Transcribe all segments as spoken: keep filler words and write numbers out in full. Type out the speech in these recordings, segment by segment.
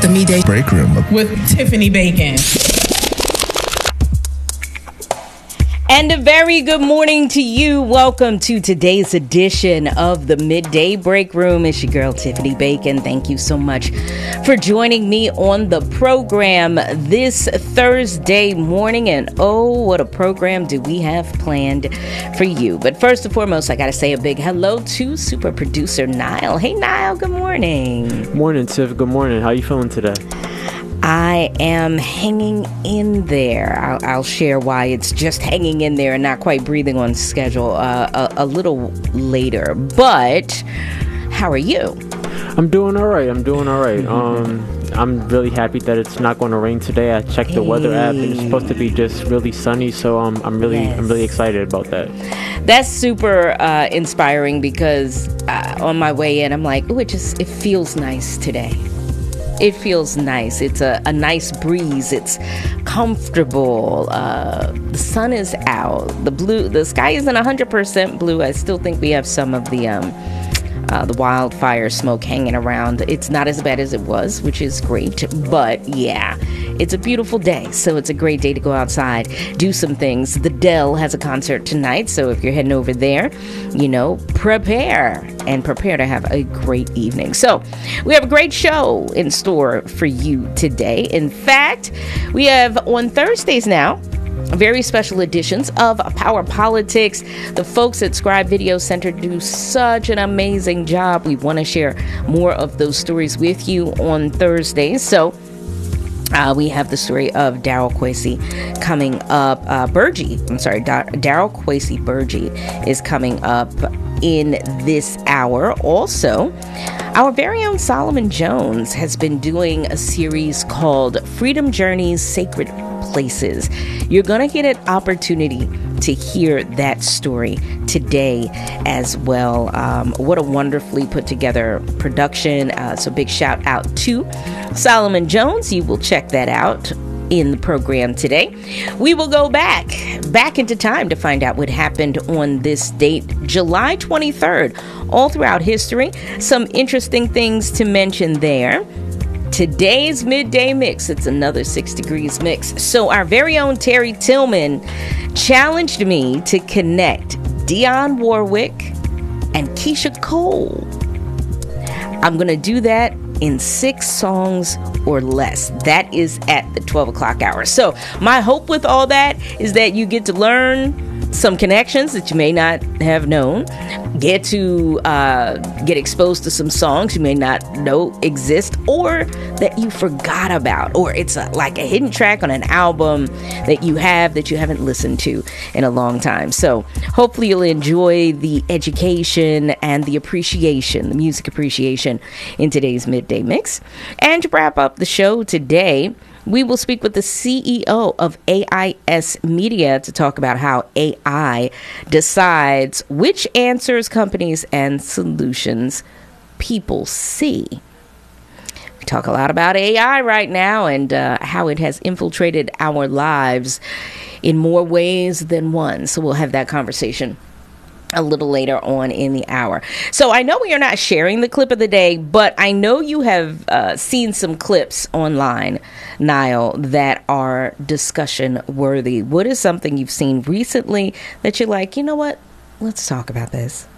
the Midday Break Room with Tiffany Bacon. And a very good morning to you. Welcome to today's edition of the Midday Break Room. It's your girl, Tiffany Bacon. Thank you so much for joining me on the program this Thursday morning. And oh, what a program do we have planned for you. But first and foremost, I got to say a big hello to super producer Niall. Hey, Niall, good morning. Morning, Tiff. Good morning. How you feeling today? I am hanging in there. I'll, I'll share why it's just hanging in there and not quite breathing on schedule uh, a, a little later. But how are you? I'm doing all right. I'm doing all right. Um, I'm really happy that it's not going to rain today. I checked the hey. weather app and it's supposed to be just really sunny. So um, I'm really, yes. I'm really excited about that. That's super uh, inspiring because uh, on my way in, I'm like, oh, it just it feels nice today. It feels nice. It's a, a nice breeze. It's comfortable. Uh, the sun is out. The blue, the sky isn't one hundred percent blue. I still think we have some of the um, uh, the wildfire smoke hanging around. It's not as bad as it was, which is great. But yeah, it's a beautiful day. So it's a great day to go outside, do some things. The Dell has a concert tonight. So if you're heading over there, you know, prepare and prepare to have a great evening. So we have a great show in store for you today. In fact, we have on Thursdays now, very special editions of Power Politics. The folks at Scribe Video Center do such an amazing job. We want to share more of those stories with you on Thursdays. So Uh, we have the story of Daryl Quasey coming up. Uh, Burgee, I'm sorry, da- Daryl Quasey Burgee is coming up in this hour. Also, our very own Solomon Jones has been doing a series called Freedom Journeys, Sacred Places. You're going to get an opportunity to hear that story today as well. Um, what a wonderfully put together production. Uh, so big shout out to Solomon Jones. You will check that out in the program today. We will go back, back into time to find out what happened on this date, July twenty-third, all throughout history. Some interesting things to mention there. Today's midday mix, it's another six degrees mix. So our very own Terry Tillman challenged me to connect Dionne Warwick and Keisha Cole. I'm going to do that in six songs or less. That is at the twelve o'clock hour. So my hope with all that is that you get to learn some connections that you may not have known, get to uh, get exposed to some songs you may not know exist or that you forgot about, or it's a, like a hidden track on an album that you have that you haven't listened to in a long time. So hopefully you'll enjoy the education and the appreciation, the music appreciation in today's midday mix. And to wrap up the show today, we will speak with the C E O of A I S Media to talk about how A I decides which answers, companies, and solutions people see. We talk a lot about A I right now and uh, how it has infiltrated our lives in more ways than one. So we'll have that conversation a little later on in the hour. So I know we are not sharing the clip of the day, but I know you have uh, seen some clips online, Niall, that are discussion worthy. What is something you've seen recently that you're like, you know what? Let's talk about this.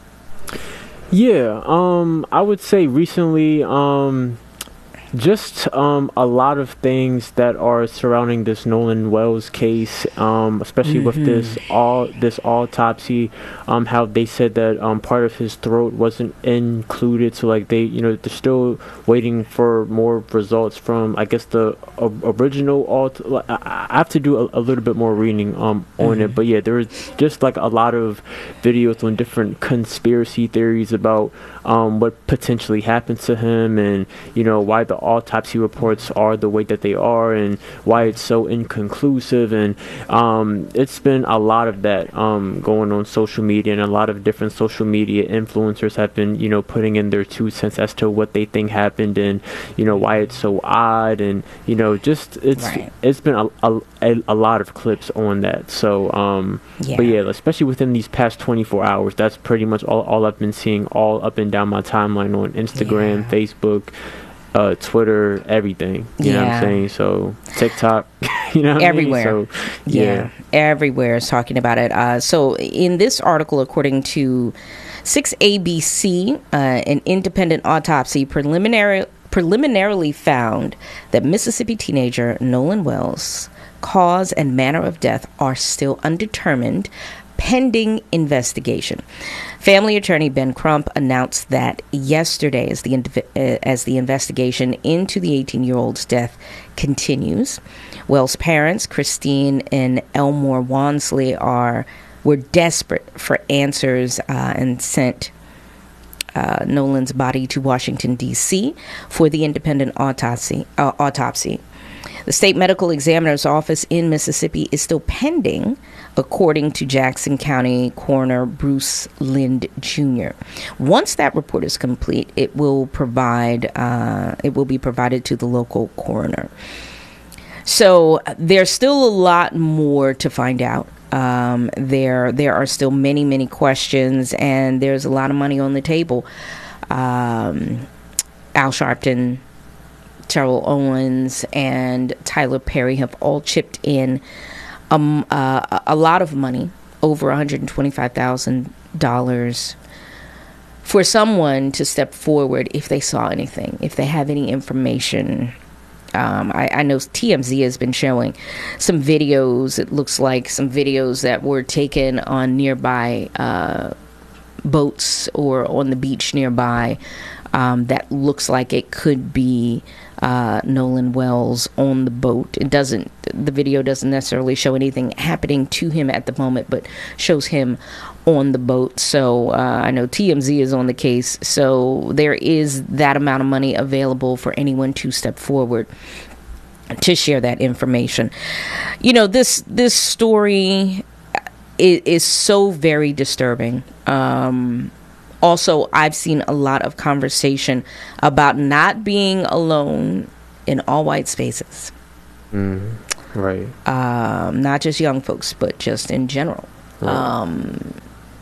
Yeah, um, I would say recently, um, just um, a lot of things that are surrounding this Nolan Wells case, um, especially mm-hmm. with this all this autopsy, um, how they said that um, part of his throat wasn't included, so like they, you know, they're still waiting for more results from, I guess, the uh, original alt. I, I have to do a, a little bit more reading um on mm-hmm. it, but yeah, there was just like a lot of videos on different conspiracy theories about um what potentially happened to him, and you know why the autopsy reports are the way that they are and why it's so inconclusive. And um, it's been a lot of that um, going on social media, and a lot of different social media influencers have been, you know, putting in their two cents as to what they think happened and, you know, why it's so odd. And, you know, just it's right. it's been a, a, a lot of clips on that. So, um, yeah. but yeah, especially within these past twenty-four hours, that's pretty much all, all I've been seeing all up and down my timeline on Instagram, yeah. Facebook, uh, Twitter, everything. You yeah. know what I'm saying? So TikTok, you know what everywhere. I mean? So, yeah. yeah. Everywhere is talking about it. Uh, so in this article, according to six A B C, uh, an independent autopsy preliminary preliminarily found that Mississippi teenager Nolan Wells' cause and manner of death are still undetermined, pending investigation. Family attorney Ben Crump announced that yesterday as the inv- uh, as the investigation into the eighteen-year-old's death continues. Wells' parents, Christine and Elmore Wansley, are were desperate for answers uh, and sent uh, Nolan's body to Washington, D C for the independent autopsy. Uh, autopsy. The state medical examiner's office in Mississippi is still pending, according to Jackson County Coroner Bruce Lind Junior Once that report is complete, it will provide uh, it will be provided to the local coroner. So there's still a lot more to find out. Um, there there are still many many questions, and there's a lot of money on the table. Um, Al Sharpton, Terrell Owens, and Tyler Perry have all chipped in um, uh, a lot of money, over one hundred twenty-five thousand dollars, for someone to step forward if they saw anything, if they have any information. Um, I, I know T M Z has been showing some videos. It looks like some videos that were taken on nearby uh, boats or on the beach nearby. Um, that looks like it could be uh, Nolan Wells on the boat. It doesn't, the video doesn't necessarily show anything happening to him at the moment, but shows him on the boat. So uh, I know T M Z is on the case. So there is that amount of money available for anyone to step forward to share that information. You know, this this story is, is so very disturbing. Um, Also, I've seen a lot of conversation about not being alone in all white spaces. Mm, right. Um, not just young folks, but just in general. Right. Um,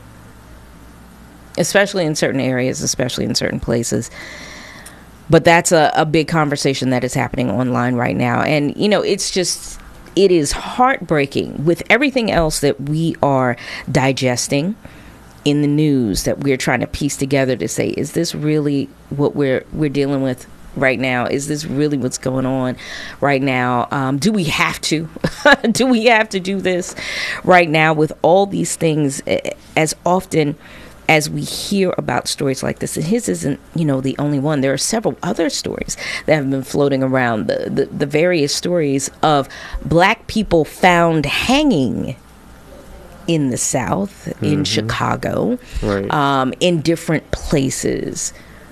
especially in certain areas, especially in certain places. But that's a, a big conversation that is happening online right now. And, you know, it's just, it is heartbreaking with everything else that we are digesting in the news, that we're trying to piece together to say, is this really what we're we're dealing with right now? Is this really what's going on right now? Um, do we have to? do we have to do this right now with all these things? As often as we hear about stories like this, and his isn't, you know, the only one. There are several other stories that have been floating around, the the, the various stories of black people found hanging in the South, mm-hmm. in Chicago, right. um, in different places,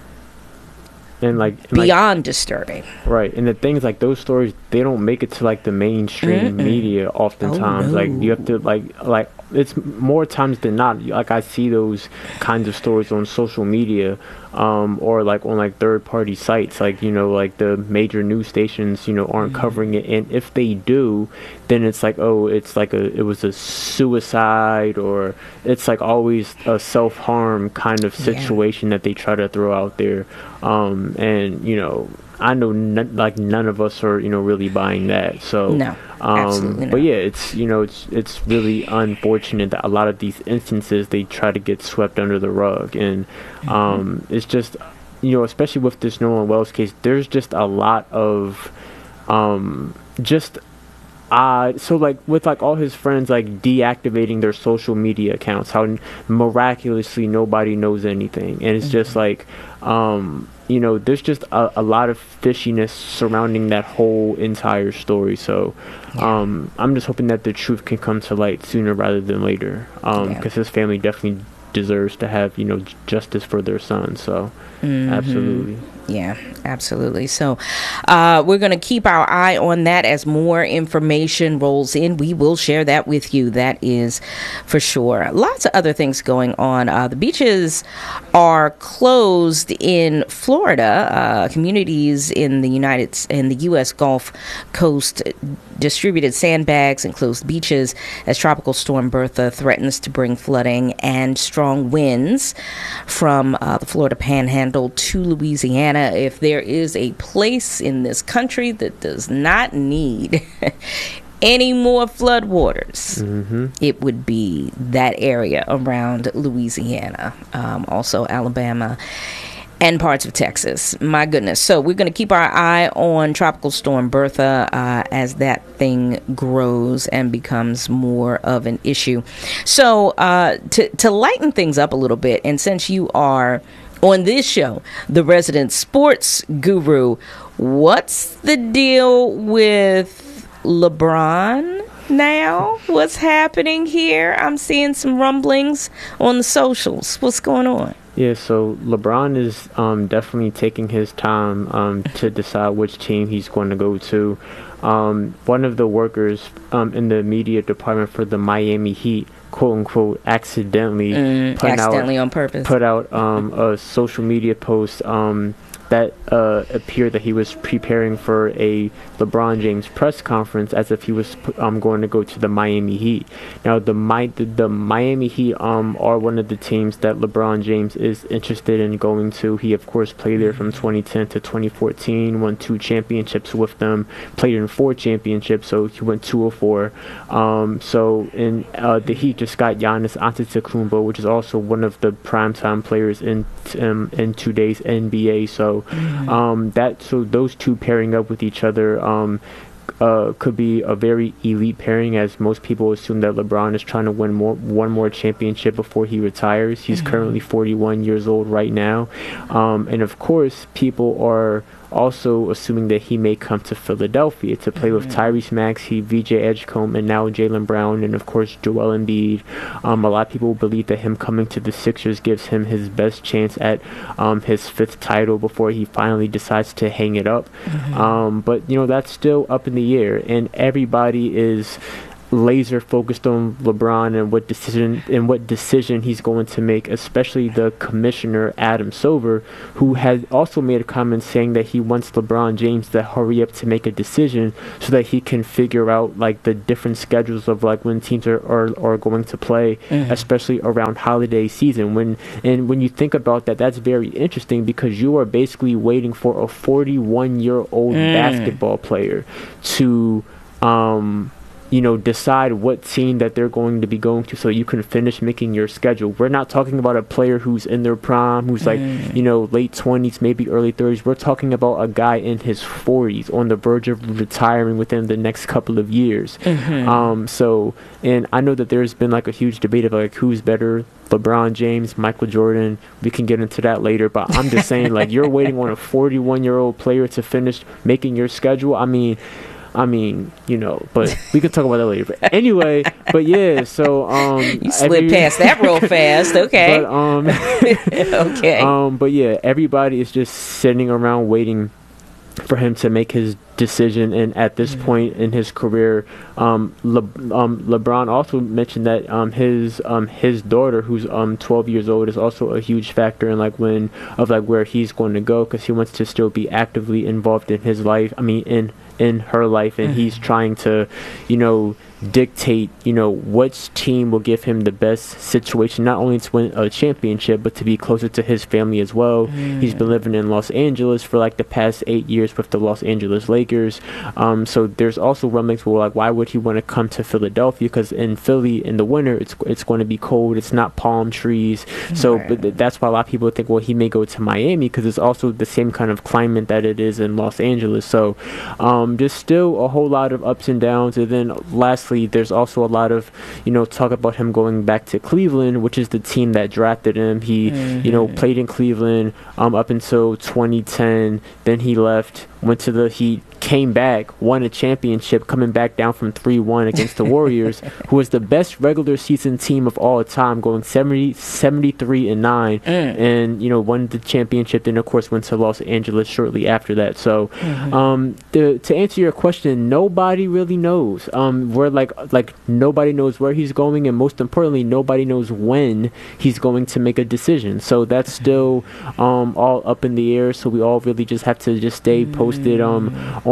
and like and beyond like, disturbing. Right, and the things like those stories, they don't make it to like the mainstream Mm-mm. media oftentimes. Oh, no. Like you have to like like it's more times than not. Like I see those kinds of stories on social media, um, or like on like third party sites. Like, you know, like the major news stations, you know, aren't mm-hmm. covering it, and if they do, then it's like, oh, it's like a it was a suicide, or it's like always a self harm kind of situation yeah. that they try to throw out there. Um, and you know, I know n- like none of us are, you know, really buying that. So no, um, absolutely not. But yeah, it's, you know, it's it's really unfortunate that a lot of these instances they try to get swept under the rug, and mm-hmm. um, it's just, you know, especially with this Nolan Wells case, there's just a lot of um, just. Uh, so like with like all his friends like deactivating their social media accounts, how n- miraculously nobody knows anything, and it's mm-hmm. just like um, you know, there's just a, a lot of fishiness surrounding that whole entire story. So yeah. um, I'm just hoping that the truth can come to light sooner rather than later, um, because yeah. his family definitely deserves to have, you know, j- justice for their son. So mm-hmm. absolutely. Yeah, absolutely. So uh, we're going to keep our eye on that as more information rolls in. We will share that with you. That is for sure. Lots of other things going on. Uh, the beaches are closed in Florida. Uh, communities in the United in the U S Gulf Coast distributed sandbags and closed beaches as Tropical Storm Bertha threatens to bring flooding and strong winds from uh, the Florida Panhandle to Louisiana. Louisiana. If there is a place in this country that does not need any more floodwaters, mm-hmm. it would be that area around Louisiana, um, also Alabama, and parts of Texas. My goodness. So we're going to keep our eye on Tropical Storm Bertha uh, as that thing grows and becomes more of an issue. So uh, to, to lighten things up a little bit, and since you are on this show, the resident sports guru, what's the deal with LeBron now? What's happening here? I'm seeing some rumblings on the socials. What's going on? Yeah, so LeBron is um, definitely taking his time um, to decide which team he's going to go to. Um, one of the workers um, in the media department for the Miami Heat, quote unquote, accidentally mm, put accidentally out, on purpose put out um, a social media post um, that uh, appeared that he was preparing for a LeBron James press conference as if he was um, going to go to the Miami Heat. Now, the, Mi- the, the Miami Heat um, are one of the teams that LeBron James is interested in going to. He, of course, played there from twenty ten to twenty fourteen, won two championships with them, played in four championships, so he went two or four. Um, so, in uh, the Heat just got Giannis Antetokounmpo, which is also one of the primetime players in um, in today's N B A. So, Mm-hmm. Um, that so those two pairing up with each other um, uh, could be a very elite pairing, as most people assume that LeBron is trying to win more one more championship before he retires. He's mm-hmm. currently forty-one years old right now, um, and of course, people are also assuming that he may come to Philadelphia to play mm-hmm. with Tyrese Maxey, V J Edgecombe, and now Jaylen Brown, and of course Joel Embiid. Um, a lot of people believe that him coming to the Sixers gives him his best chance at um, his fifth title before he finally decides to hang it up. Mm-hmm. Um, but, you know, that's still up in the air, and everybody is laser focused on LeBron and what decision and what decision he's going to make, especially the commissioner Adam Silver, who has also made a comment saying that he wants LeBron James to hurry up to make a decision so that he can figure out like the different schedules of like when teams are are, are going to play, mm-hmm. especially around holiday season. When and when you think about that, that's very interesting because you are basically waiting for a forty-one year old mm. basketball player to um you know, decide what team that they're going to be going to so you can finish making your schedule. We're not talking about a player who's in their prime, who's like, mm. you know, late twenties, maybe early thirties. We're talking about a guy in his forties on the verge of retiring within the next couple of years. Mm-hmm. Um, so, and I know that there's been like a huge debate of like who's better, LeBron James, Michael Jordan. We can get into that later, but I'm just saying like you're waiting on a forty-one year old player to finish making your schedule. I mean, I mean, you know, but we can talk about that later. But anyway, but yeah, so um you slid every, past that real fast, okay. But um okay. Um but yeah, everybody is just sitting around waiting for him to make his decision, and at this mm-hmm. point in his career, um, Le- um, LeBron also mentioned that um, his um, his daughter, who's um twelve years old, is also a huge factor in like when of like where he's going to go, because he wants to still be actively involved in his life. I mean, in in her life, and mm-hmm. he's trying to, you know, dictate, you know, which team will give him the best situation, not only to win a championship, but to be closer to his family as well. Mm. He's been living in Los Angeles for like the past eight years with the Los Angeles Lakers. Um, so there's also rumblings where like, why would he want to come to Philadelphia? Because in Philly in the winter, it's it's going to be cold. It's not palm trees. So right. but th- that's why a lot of people think, well, he may go to Miami because it's also the same kind of climate that it is in Los Angeles. So um, just still a whole lot of ups and downs. And then lastly, there's also a lot of, you know, talk about him going back to Cleveland, which is the team that drafted him. He, mm-hmm. you know, played in Cleveland um, up until twenty ten. Then he left, went to the Heat, came back, won a championship, coming back down from three one against the Warriors, who was the best regular season team of all time, going seventy, seventy-three and nine, mm. and, you know, won the championship. Then, of course, went to Los Angeles shortly after that. So, mm-hmm. um, the, to answer your question, nobody really knows. Um, we're like, like nobody knows where he's going, and most importantly, nobody knows when he's going to make a decision. So that's still um, all up in the air. So we all really just have to just stay posted um, on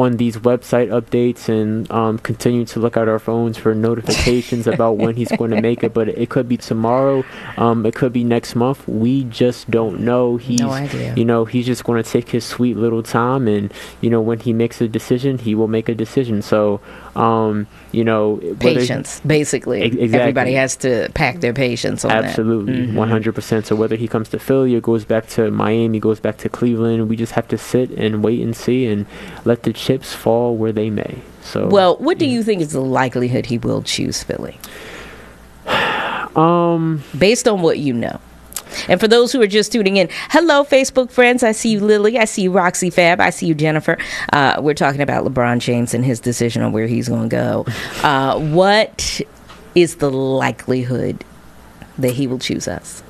on these website updates and um, continue to look at our phones for notifications about when he's going to make it. But it could be tomorrow. Um, it could be next month. We just don't know. He's, no idea. You know, he's just going to take his sweet little time, and you know, when he makes a decision, he will make a decision. So, um, you know, patience, he, basically. E- exactly. Everybody has to pack their patience on Absolutely, that. Mm-hmm. one hundred percent. So whether he comes to Philly or goes back to Miami, goes back to Cleveland, we just have to sit and wait and see and let the chips fall where they may. So, well, what do you think is the likelihood he will choose Philly? Um, based on what you know. And for those who are just tuning in, hello, Facebook friends. I see you, Lily. I see you, Roxy Fab. I see you, Jennifer. Uh, we're talking about LeBron James and his decision on where he's going to go. Uh, what is the likelihood that he will choose us?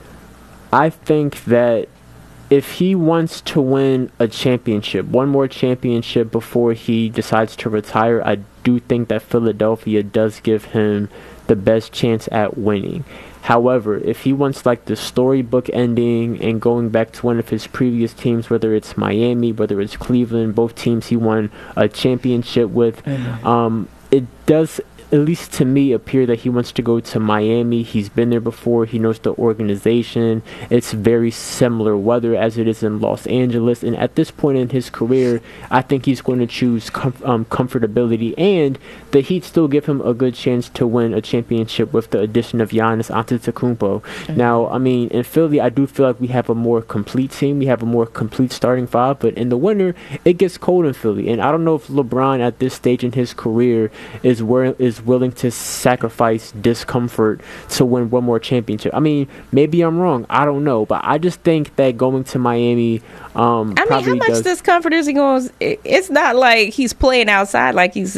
I think that if he wants to win a championship, one more championship before he decides to retire, I do think that Philadelphia does give him the best chance at winning. However, if he wants like the storybook ending and going back to one of his previous teams, whether it's Miami, whether it's Cleveland, both teams he won a championship with, mm-hmm. um, it does, at least to me, appear that he wants to go to Miami. He's been there before. He knows the organization. It's very similar weather as it is in Los Angeles. And at this point in his career, I think he's going to choose com- um, comfortability, and the Heat still give him a good chance to win a championship with the addition of Giannis Antetokounmpo. Mm-hmm. Now, I mean, in Philly, I do feel like we have a more complete team. We have a more complete starting five. But in the winter, it gets cold in Philly. And I don't know if LeBron at this stage in his career is where is willing to sacrifice discomfort to win one more championship. I mean, maybe I'm wrong. I don't know. But I just think that going to Miami, um, I mean, how much does, discomfort is he going? It's not like he's playing outside like he's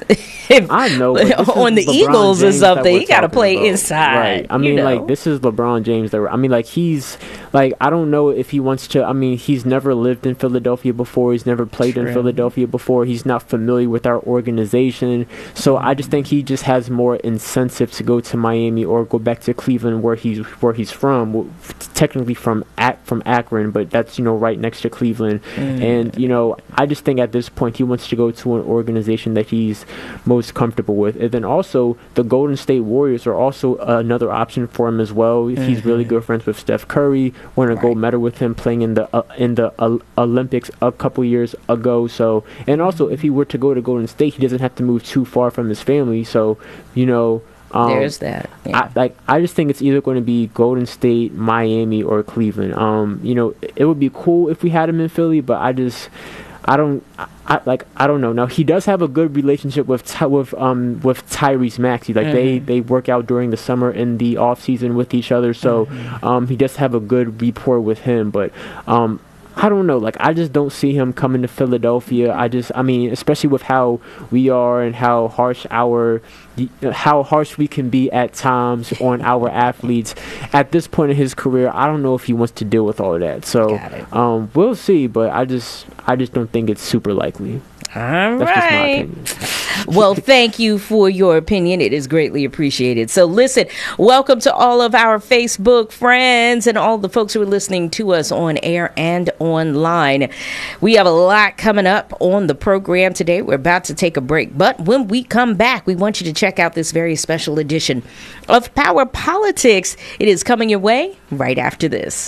I know on the LeBron Eagles James or something. He got to play about. inside. Right. I mean, you know? like, this is LeBron James. That I mean, like, he's like, I don't know if he wants to. I mean, he's never lived in Philadelphia before. He's never played True. in Philadelphia before. He's not familiar with our organization. So I just think he just has more incentive to go to Miami or go back to Cleveland, where he's where he's from. Technically from Ac- from Akron, but that's, you know, right next to Cleveland. Mm. And, you know, I just think at this point he wants to go to an organization that he's most comfortable with. And then also the Golden State Warriors are also another option for him as well. Mm-hmm. He's really good friends with Steph Curry, won a right. gold medal with him playing in the uh, in the uh, Olympics a couple years ago. So, and also if he were to go to Golden State, he doesn't have to move too far from his family. So, you know, Um, There's that. Yeah. I, like I just think it's either going to be Golden State, Miami, or Cleveland. Um, you know, it, it would be cool if we had him in Philly, but I just, I don't, I, I like, I don't know. Now he does have a good relationship with Ty, with um with Tyrese Maxey. Like mm-hmm. they they work out during the summer and the off season with each other. So mm-hmm. um he does have a good rapport with him, but um. I don't know. Like, I just don't see him coming to Philadelphia. I just, I mean, especially with how we are and how harsh our, how harsh we can be at times on our athletes. At this point in his career, I don't know if he wants to deal with all of that. So, um, we'll see. But I just, I just don't think it's super likely. All That's right. just my opinion. Well, thank you for your opinion. It is greatly appreciated. So listen, welcome to all of our Facebook friends and all the folks who are listening to us on air and online. We have a lot coming up on the program today. We're about to take a break. But when we come back, we want you to check out this very special edition of Power Politics. It is coming your way right after this.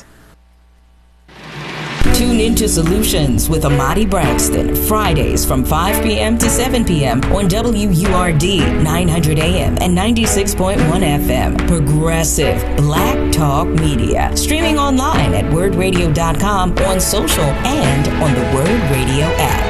Tune into Solutions with Amadi Braxton, Fridays from five p.m. to seven p.m. on W U R D nine hundred A M and ninety-six point one F M. Progressive Black Talk Media. Streaming online at word radio dot com, on social, and on the Word Radio app.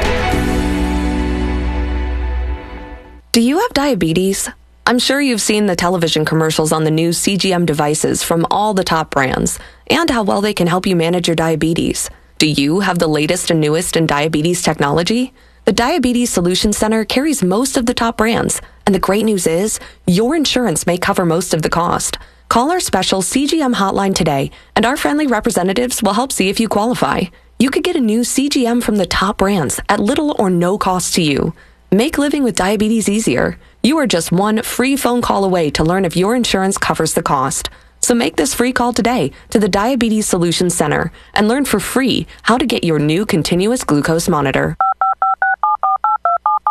Do you have diabetes? I'm sure you've seen the television commercials on the new C G M devices from all the top brands and how well they can help you manage your diabetes. Do you have the latest and newest in diabetes technology? The Diabetes Solutions Center carries most of the top brands, and the great news is your insurance may cover most of the cost. Call our special C G M hotline today, and our friendly representatives will help see if you qualify. You could get a new C G M from the top brands at little or no cost to you. Make living with diabetes easier. You are just one free phone call away to learn if your insurance covers the cost. So make this free call today to the Diabetes Solutions Center and learn for free how to get your new continuous glucose monitor.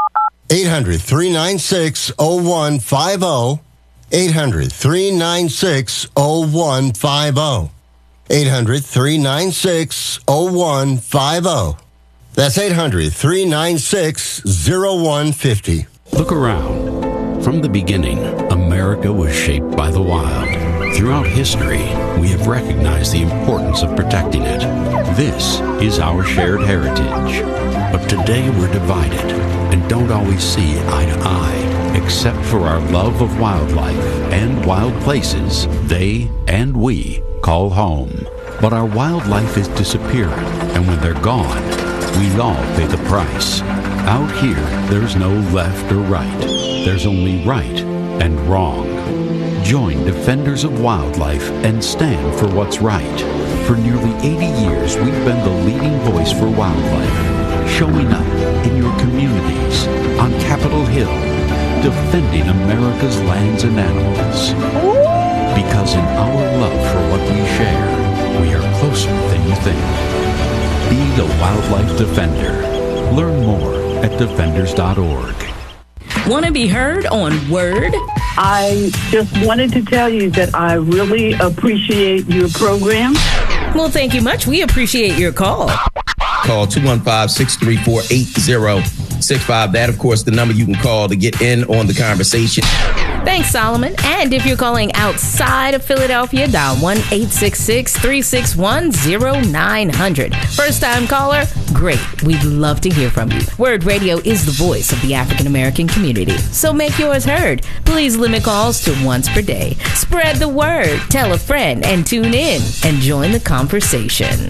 eight hundred, three nine six, oh one five oh. eight hundred, three nine six, oh one five oh. eight hundred, three nine six, oh one five oh. That's eight hundred, three nine six, oh one five oh. Look around. From the beginning, America was shaped by the wild. Throughout history, we have recognized the importance of protecting it. This is our shared heritage. But today we're divided and don't always see eye to eye, except for our love of wildlife and wild places they and we call home. But our wildlife is disappearing, and when they're gone, we all pay the price. Out here, there's no left or right. There's only right and wrong. Join Defenders of Wildlife and stand for what's right. For nearly eighty years, we've been the leading voice for wildlife, showing up in your communities, on Capitol Hill, defending America's lands and animals. Because in our love for what we share, we are closer than you think. Be a wildlife defender. Learn more at defenders dot org. Want to be heard on Word? I just wanted to tell you that I really appreciate your program. Well, thank you much. We appreciate your call. Call two one five, six three four, eight zero six five. That, of course, the number you can call to get in on the conversation. Thanks, Solomon. And if you're calling outside of Philadelphia, dial one eight six six, three six one, zero nine hundred. First time caller? Great. We'd love to hear from you. Word Radio is the voice of the African American community. So make yours heard. Please limit calls to once per day. Spread the word. Tell a friend and tune in and join the conversation.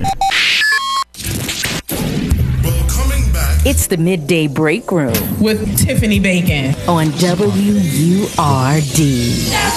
It's the Midday Break Room With Tiffany Bacon on W U R D.